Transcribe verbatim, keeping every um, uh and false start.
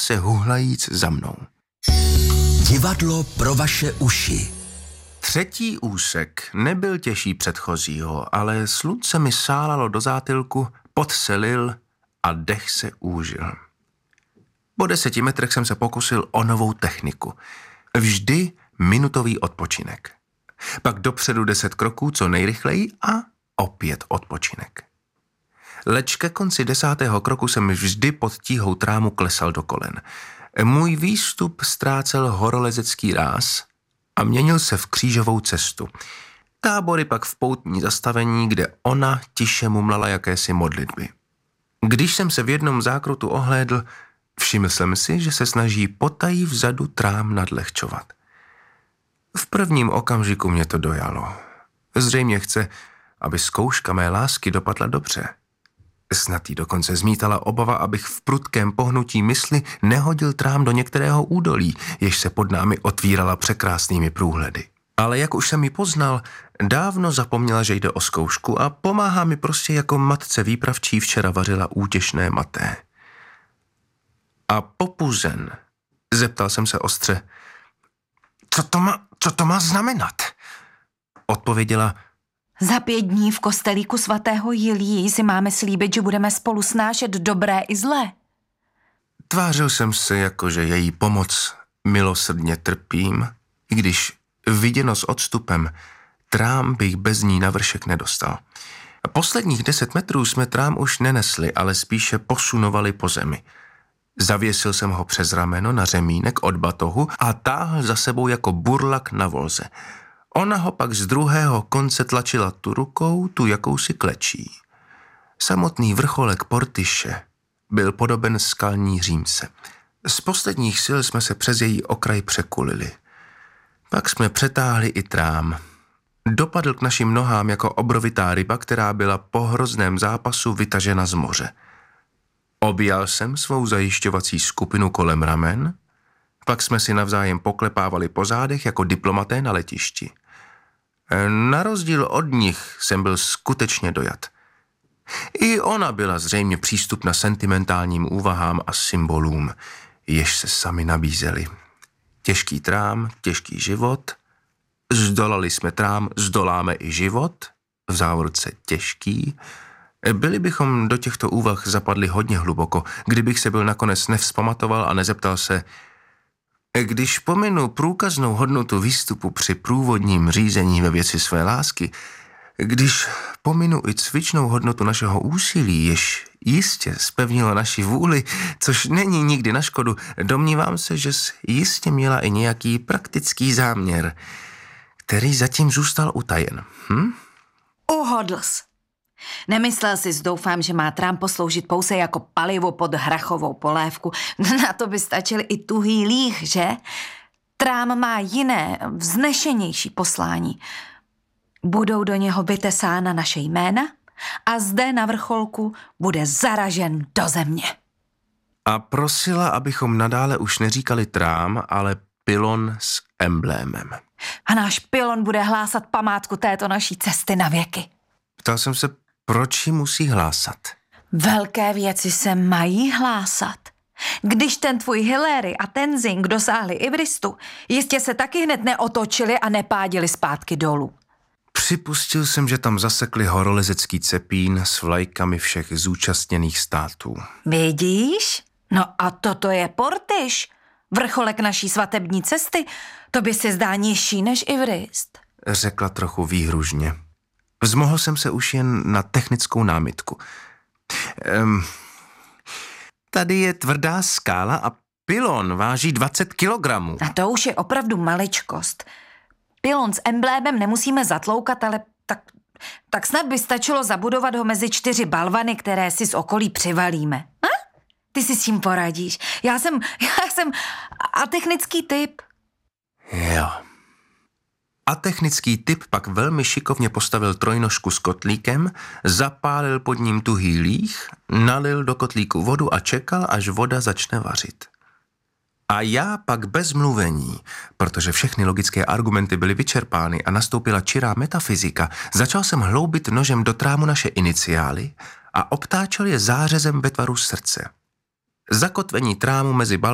se huhlajíc za mnou. Divadlo pro vaše uši. Třetí úsek nebyl těžší předchozího, ale slunce mi sálalo do zátylku, pot se lil a dech se úžil. Po deseti metrech jsem se pokusil o novou techniku. Vždy minutový odpočinek. Pak dopředu deset kroků co nejrychleji a opět odpočinek. Leč ke konci desátého kroku jsem vždy pod tíhou trámu klesal do kolen. Můj výstup ztrácel horolezecký ráz a měnil se v křížovou cestu. Tábory pak v poutní zastavení, kde ona tiše mumlala jakési modlitby. Když jsem se v jednom zákrutu ohlédl, všiml jsem si, že se snaží potají vzadu trám nadlehčovat. V prvním okamžiku mě to dojalo. Zřejmě chce, aby zkouška mé lásky dopadla dobře. Snad jí dokonce zmítala obava, abych v prudkém pohnutí mysli nehodil trám do některého údolí, jež se pod námi otvírala překrásnými průhledy. Ale jak už jsem ji poznal, dávno zapomněla, že jde o zkoušku a pomáhá mi prostě jako matce výpravčí včera vařila útěšné maté. A popuzen, zeptal jsem se ostře, co to má, co to má znamenat? Odpověděla, za pět dní v kostelíku svatého Jiljí si máme slíbit, že budeme spolu snášet dobré i zlé. Tvářil jsem se, jako že její pomoc milosrdně trpím, i když viděno s odstupem, trám bych bez ní na vršek nedostal. Posledních deset metrů jsme trám už nenesli, ale spíše posunovali po zemi. Zavěsil jsem ho přes rameno na řemínek od batohu a táhl za sebou jako burlak na volze. Ona ho pak z druhého konce tlačila tu rukou, tu jakousi klečí. Samotný vrcholek Portyše byl podoben skalní římse. Z posledních sil jsme se přes její okraj překulili. Pak jsme přetáhli i trám. Dopadl k našim nohám jako obrovitá ryba, která byla po hrozném zápasu vytažena z moře. Objal jsem svou zajišťovací skupinu kolem ramen, pak jsme si navzájem poklepávali po zádech jako diplomaté na letišti. Na rozdíl od nich jsem byl skutečně dojat. I ona byla zřejmě přístupna sentimentálním úvahám a symbolům, jež se sami nabízely. Těžký trám, těžký život, zdolali jsme trám, zdoláme i život, v závorce těžký. Byli bychom do těchto úvah zapadli hodně hluboko, kdybych se byl nakonec nevzpamatoval a nezeptal se, když pominu průkaznou hodnotu výstupu při průvodním řízení ve věci své lásky, když pominu i cvičnou hodnotu našeho úsilí, jež jistě zpevnilo naši vůli, což není nikdy na škodu, domnívám se, že jsi jistě měla i nějaký praktický záměr, který zatím zůstal utajen. Hm? Uhodl jsi. Nemyslel jsi, doufám, že má trám posloužit pouze jako palivo pod hrachovou polévku. Na to by stačil i tuhý líh, že? Trám má jiné, vznešenější poslání. Budou do něho vytesána naše jména a zde na vrcholku bude zaražen do země. A prosila, abychom nadále už neříkali trám, ale pylon s emblémem. A náš pylon bude hlásat památku této naší cesty na věky. Ptal jsem se, proč ji musí hlásat? Velké věci se mají hlásat. Když ten tvůj Hilary a Tenzing dosáhli Ivristu, jistě se taky hned neotočili a nepádili zpátky dolů. Připustil jsem, že tam zasekli horolezecký cepín s vlajkami všech zúčastněných států. Vidíš? No a toto je Portyš, vrcholek naší svatební cesty. To by si zdá nižší než Ivrist. Řekla trochu výhružně. Vzmohl jsem se už jen na technickou námitku. Ehm, tady je tvrdá skála a pylon váží dvacet kilogramů. A to už je opravdu maličkost. Pylon s emblémem nemusíme zatloukat, ale tak, tak snad by stačilo zabudovat ho mezi čtyři balvany, které si z okolí přivalíme. A? Ty si s tím poradíš. Já jsem, já jsem a technický typ. Jo. A technický typ pak velmi šikovně postavil trojnožku s kotlíkem, zapálil pod ním tuhý líh, nalil do kotlíku vodu a čekal, až voda začne vařit. A já pak bez mluvení, protože všechny logické argumenty byly vyčerpány a nastoupila čirá metafyzika, začal jsem hloubit nožem do trámu naše iniciály a obtáčel je zářezem ve tvaru srdce. Zakotvení trámu mezi